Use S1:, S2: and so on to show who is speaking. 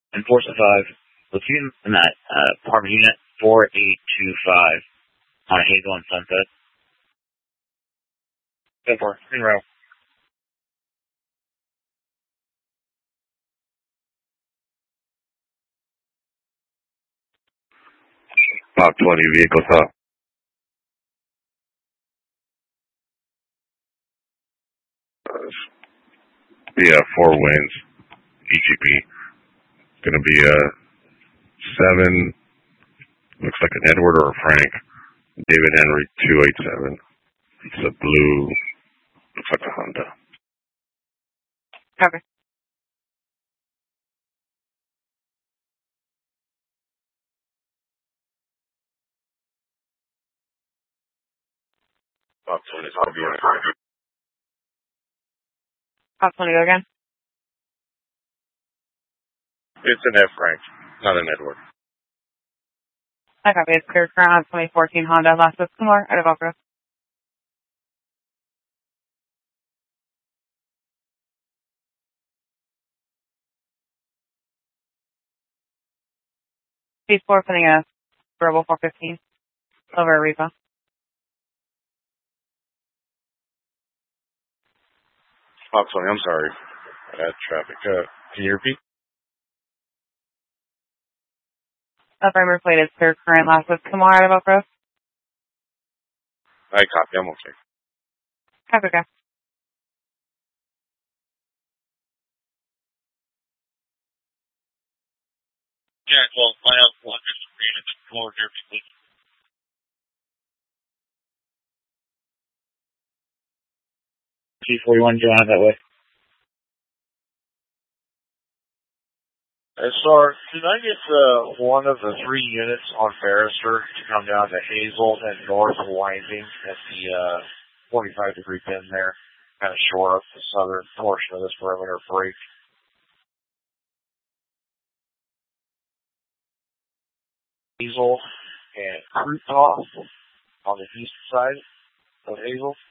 S1: and 475. Platoon in that apartment unit 4825 on Hazel and Sunset. 10-4, in row.
S2: Pop 20, vehicles up. Yeah, 4 wins. EGP. Gonna be a 7. Looks like an Edward or a Frank. David Henry 287. It's a blue. Looks like a Honda.
S3: Copy.
S2: Pop 20, I'll be a Frank.
S3: Pop 20, go again.
S2: It's an F Frank, not an Edward.
S3: I copy. It's clear current on 2014 Honda Last Escamore out of Elk Grove. Speed 4 putting a Rebel 415 over a Repo.
S2: Pop 20, I'm sorry. I had traffic. Can you repeat?
S3: Affirmative plate is clear current Last Escamore out of Elk Grove.
S2: I copy, I'm okay.
S3: Copy, okay.
S4: Jack, well, I have one just read it. Come over here, please.
S1: G41, John, that way.
S4: SR, can I get one of the 3 units on Ferrister to come down to Hazel and north of Winding at the 45-degree bend there, kind of shore up the southern portion of this perimeter break? Hazel and Kruthoff on the east side of Hazel.